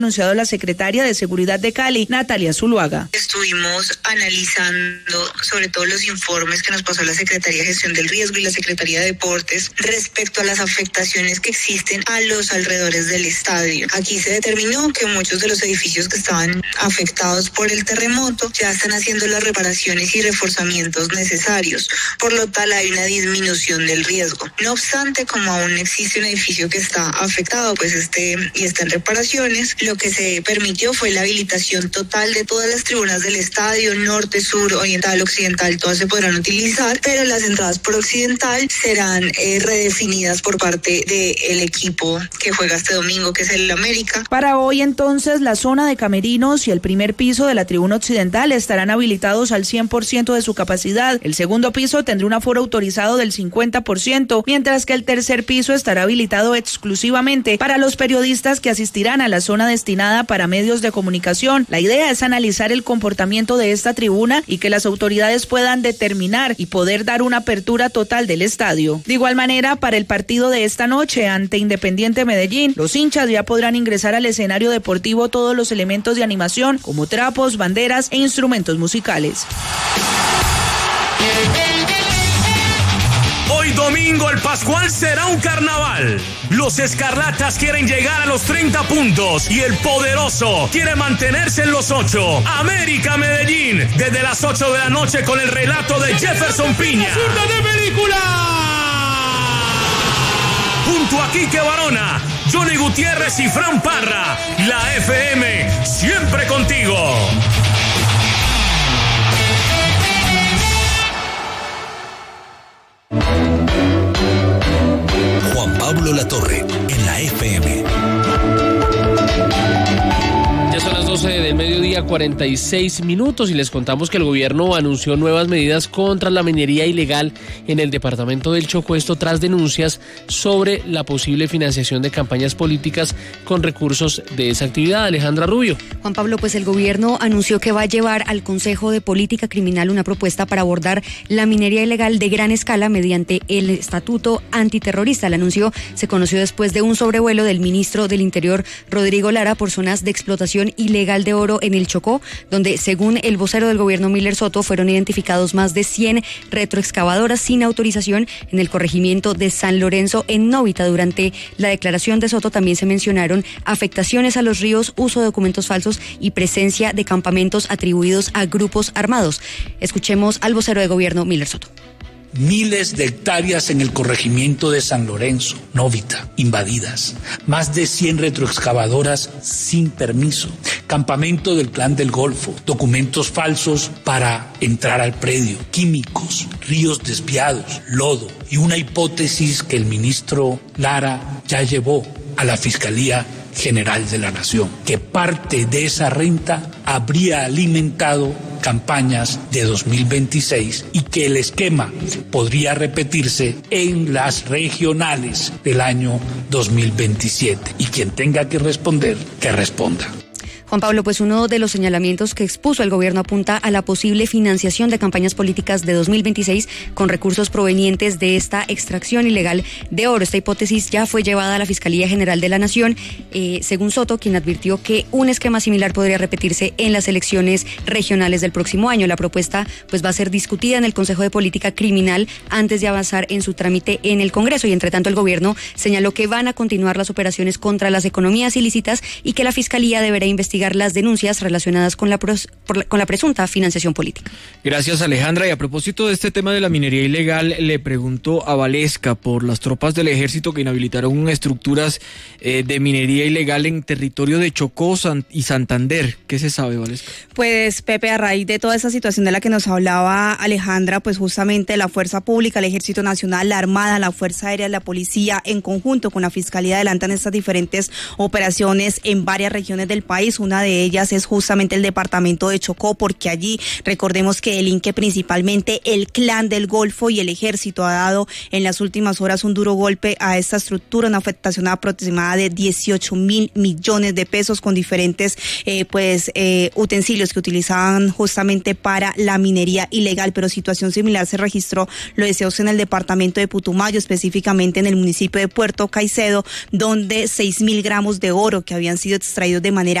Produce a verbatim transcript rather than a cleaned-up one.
anunciado la secretaria de Seguridad de Cali, Natalia Zuluaga. Estuvimos analizando sobre todo los informes que nos pasó la Secretaría de Gestión del Riesgo y la Secretaría de Deportes respecto a las afectaciones que existen a los alrededores del estadio. Aquí se determinó que muchos de los edificios que estaban afectados por el terremoto ya están haciendo las reparaciones y reforzamientos necesarios, por lo tal hay una disminución del riesgo. No obstante, como aún existe un edificio que está afectado, pues este y está en reparaciones, lo que se permitió fue la habilitación total de todas las tribunas del estadio, norte, sur, oriental, occidental, todas se podrán utilizar, pero las entradas por occidental serán eh, redefinidas por parte del equipo que juega este domingo, que es el América. Para hoy entonces la zona de camerinos y el primer piso de la tribuna occidental estarán habilitados al cien por ciento de su capacidad. El segundo piso tendrá un aforo autorizado del cincuenta por ciento, mientras que el tercer piso estará habilitado exclusivamente para los periodistas que asistirán a la zona destinada para medios de comunicación. La idea es analizar el comportamiento de esta tribuna y que las autoridades puedan determinar y poder dar una apertura total del estadio. De igual manera, para el partido de esta noche ante Independiente Medellín, los hinchas ya podrán ingresar al escenario deportivo todos los elementos de animación como trapos, banderas e instrumentos musicales. Hoy domingo el Pascual será un carnaval. Los Escarlatas quieren llegar a los treinta puntos y el Poderoso quiere mantenerse en los ocho. América Medellín, desde las ocho de la noche con el relato de Jefferson Piña. ¡De película! Junto a Quique Barona, Johnny Gutiérrez y Fran Parra. La F M, siempre contigo. Juan Pablo Latorre, en la F M. Ya son las doce del mediodía, cuarenta y seis minutos, y les contamos que el gobierno anunció nuevas medidas contra la minería ilegal en el departamento del Chocó, esto tras denuncias sobre la posible financiación de campañas políticas con recursos de esa actividad. Alejandra Rubio. Juan Pablo, pues el gobierno anunció que va a llevar al Consejo de Política Criminal una propuesta para abordar la minería ilegal de gran escala mediante el Estatuto Antiterrorista. El anuncio se conoció después de un sobrevuelo del ministro del Interior, Rodrigo Lara, por zonas de explotación ilegal de oro en el Chocó, donde, según el vocero del gobierno Miller Soto, fueron identificados más de cien retroexcavadoras sin autorización en el corregimiento de San Lorenzo en Novita. Durante la declaración de Soto también se mencionaron afectaciones a los ríos, uso de documentos falsos y presencia de campamentos atribuidos a grupos armados. Escuchemos al vocero de gobierno Miller Soto. Miles de hectáreas en el corregimiento de San Lorenzo, Novita, invadidas. Más de cien retroexcavadoras sin permiso. Campamento del Clan del Golfo. Documentos falsos para entrar al predio. Químicos, ríos desviados, lodo. Y una hipótesis que el ministro Lara ya llevó a la Fiscalía General de la Nación, que parte de esa renta habría alimentado campañas de dos mil veintiséis y que el esquema podría repetirse en las regionales del año dos mil veintisiete. Y quien tenga que responder, que responda. Juan Pablo, pues uno de los señalamientos que expuso el gobierno apunta a la posible financiación de campañas políticas de dos mil veintiséis con recursos provenientes de esta extracción ilegal de oro. Esta hipótesis ya fue llevada a la Fiscalía General de la Nación, eh, según Soto, quien advirtió que un esquema similar podría repetirse en las elecciones regionales del próximo año. La propuesta pues va a ser discutida en el Consejo de Política Criminal antes de avanzar en su trámite en el Congreso, y entre tanto el gobierno señaló que van a continuar las operaciones contra las economías ilícitas y que la Fiscalía deberá investigar las denuncias relacionadas con la, pros, por la, con la presunta financiación política. Gracias, Alejandra. Y a propósito de este tema de la minería ilegal, le pregunto a Valesca por las tropas del ejército que inhabilitaron estructuras eh, de minería ilegal en territorio de Chocó San, y Santander. ¿Qué se sabe, Valesca? Pues, Pepe, a raíz de toda esa situación de la que nos hablaba Alejandra, pues justamente la Fuerza Pública, el Ejército Nacional, la Armada, la Fuerza Aérea, la Policía, en conjunto con la Fiscalía, adelantan estas diferentes operaciones en varias regiones del país. Una una de ellas es justamente el departamento de Chocó, porque allí recordemos que delinque principalmente el Clan del Golfo y el ejército ha dado en las últimas horas un duro golpe a esta estructura, una afectación aproximada de dieciocho mil millones de pesos con diferentes eh, pues eh, utensilios que utilizaban justamente para la minería ilegal, pero situación similar se registró, lo decíamos, en el departamento de Putumayo, específicamente en el municipio de Puerto Caicedo, donde seis mil gramos de oro que habían sido extraídos de manera